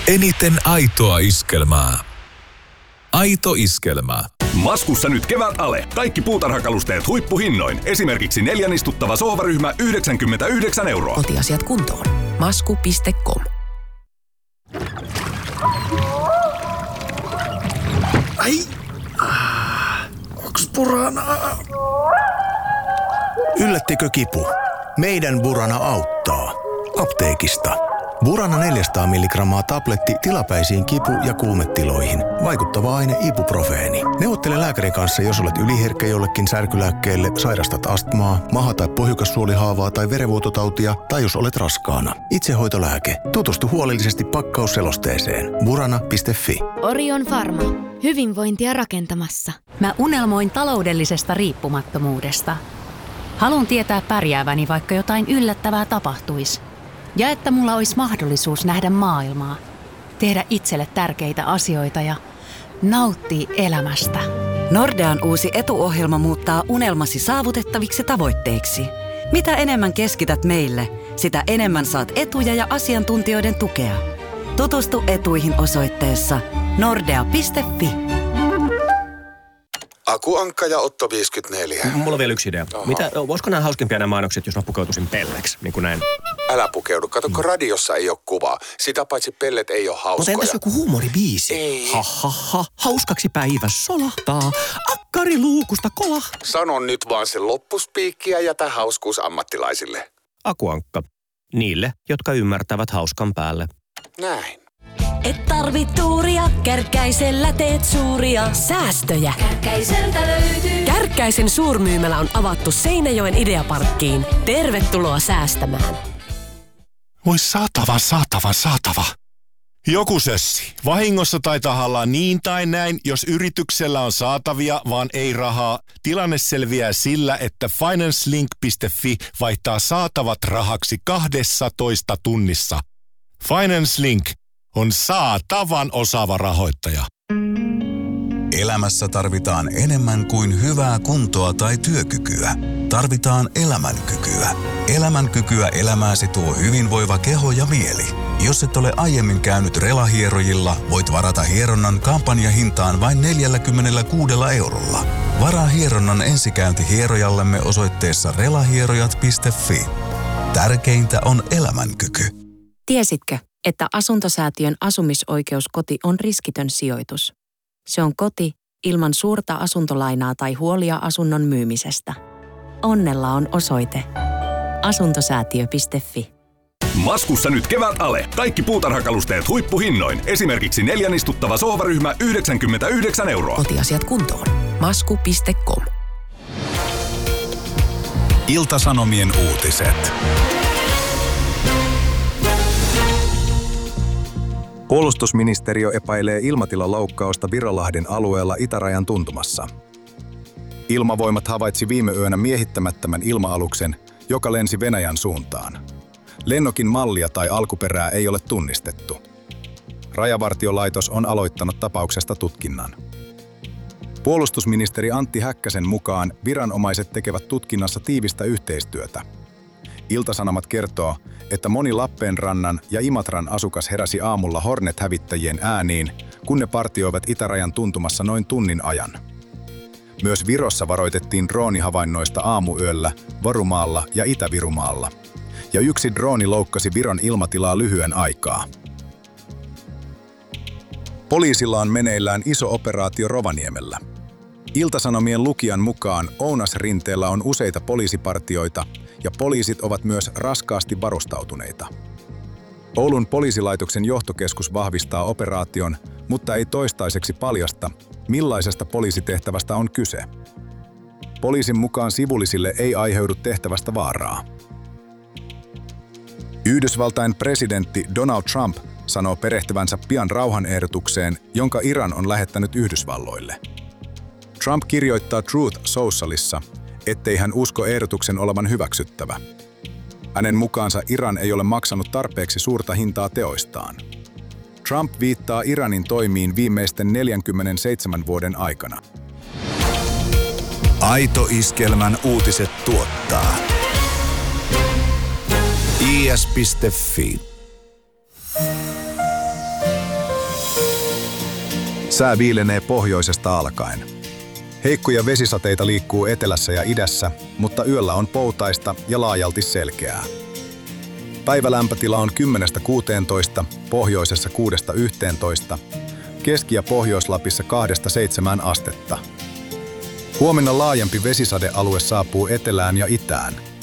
eniten aitoa iskelmää. Aito iskelmä. Maskussa nyt kevät ale. Kaikki puutarhakalusteet huippuhinnoin. Esimerkiksi 4 istuttava sohvaryhmä 99 €. Kotiasiat kuntoon. Masku.com. Ai! Onks Buranaa? Yllättikö kipu? Meidän Burana auttaa. Apteekista. Burana 400 milligrammaa tabletti tilapäisiin kipu- ja kuumetiloihin. Vaikuttava aine ibuprofeeni. Neuvottele lääkärin kanssa, jos olet yliherkkä jollekin särkylääkkeelle, sairastat astmaa, maha- tai pohjukassuolihaavaa tai verenvuototautia, tai jos olet raskaana. Itsehoitolääke. Tutustu huolellisesti pakkausselosteeseen. Burana.fi. Orion Pharma. Hyvinvointia rakentamassa. Mä unelmoin taloudellisesta riippumattomuudesta. Haluan tietää pärjääväni, vaikka jotain yllättävää tapahtuisi. Ja että mulla olisi mahdollisuus nähdä maailmaa, tehdä itselle tärkeitä asioita ja nauttia elämästä. Nordean uusi etuohjelma muuttaa unelmasi saavutettaviksi tavoitteiksi. Mitä enemmän keskität meille, sitä enemmän saat etuja ja asiantuntijoiden tukea. Tutustu etuihin osoitteessa nordea.fi. Aku Ankka ja Otto 54. Mulla on vielä yksi idea. Voisiko nämä hauskempia nämä mainokset, jos mä pukeutuisin pelleksi, niin kuin näin? Älä pukeudu. Kato, kun radiossa ei ole kuvaa. Sitä paitsi pellet ei ole hauskoja. Mutta entäs joku huumoribiisi? Ei. Ha. Hauskaksi päivä solahtaa. Akkari luukusta kolah. Sano nyt vaan se loppuspiikki ja jätä hauskuus ammattilaisille. Aku Ankka. Niille, jotka ymmärtävät hauskan päälle. Näin. Et tarvit tuuria, Kärkkäisellä teet suuria säästöjä. Kärkkäiseltä löytyy. Kärkkäisen suurmyymälä on avattu Seinäjoen Ideaparkkiin. Tervetuloa säästämään. Voi saatava. Joku sössi. Vahingossa tai tahallaan niin tai näin, jos yrityksellä on saatavia, vaan ei rahaa. Tilanne selviää sillä, että FinanceLink.fi vaihtaa saatavat rahaksi 12 tunnissa. FinanceLink on saatavan osaava rahoittaja. Elämässä tarvitaan enemmän kuin hyvää kuntoa tai työkykyä. Tarvitaan elämänkykyä. Elämänkykyä elämääsi tuo hyvinvoiva keho ja mieli. Jos et ole aiemmin käynyt relahierojilla, voit varata hieronnan kampanjahintaan vain 46 €. Varaa hieronnan ensikäynti hierojallemme osoitteessa relahierojat.fi. Tärkeintä on elämänkyky. Tiesitkö, että Asuntosäätiön asumisoikeuskoti on riskitön sijoitus? Se on koti ilman suurta asuntolainaa tai huolia asunnon myymisestä. Onnella on osoite asuntosäätiö.fi. Maskussa nyt kevät ale. Kaikki puutarhakalusteet huippuhinnoin. Esimerkiksi 4 istuttava sohvaryhmä 99 €. Kotiasiat kuntoon. Masku.com. Ilta-Sanomien uutiset. Puolustusministeriö epäilee ilmatilaloukkausta Virolahden alueella itärajan tuntumassa. Ilmavoimat havaitsi viime yönä miehittämättömän ilma-aluksen, joka lensi Venäjän suuntaan. Lennokin mallia tai alkuperää ei ole tunnistettu. Rajavartiolaitos on aloittanut tapauksesta tutkinnan. Puolustusministeri Antti Häkkäsen mukaan viranomaiset tekevät tutkinnassa tiivistä yhteistyötä. Ilta-Sanomat kertoo, että moni Lappeenrannan ja Imatran asukas heräsi aamulla Hornet-hävittäjien ääniin, kun ne partioivat itärajan tuntumassa noin tunnin ajan. Myös Virossa varoitettiin droonihavainnoista aamuyöllä, Vorumaalla ja Itä-Virumaalla. Ja yksi drooni loukkasi Viron ilmatilaa lyhyen aikaa. Poliisilla on meneillään iso operaatio Rovaniemellä. Ilta-Sanomien lukijan mukaan Ounasrinteellä on useita poliisipartioita ja poliisit ovat myös raskaasti varustautuneita. Oulun poliisilaitoksen johtokeskus vahvistaa operaation, mutta ei toistaiseksi paljasta, millaisesta poliisitehtävästä on kyse. Poliisin mukaan sivullisille ei aiheudu tehtävästä vaaraa. Yhdysvaltain presidentti Donald Trump sanoo perehtyvänsä pian rauhanehdotukseen, jonka Iran on lähettänyt Yhdysvalloille. Trump kirjoittaa Truth Socialissa, ettei hän usko ehdotuksen olevan hyväksyttävä. Hänen mukaansa Iran ei ole maksanut tarpeeksi suurta hintaa teoistaan. Trump viittaa Iranin toimiin viimeisten 47 vuoden aikana. Aito Iskelmän uutiset tuottaa is.fi. Sää viilenee pohjoisesta alkaen. Heikkoja vesisateita liikkuu etelässä ja idässä, mutta yöllä on poutaista ja laajalti selkeää. Päivälämpötila on 10–16, pohjoisessa 6–11, Keski- ja Pohjois-Lapissa 2–7 astetta. Huomenna laajempi vesisadealue saapuu etelään ja itään.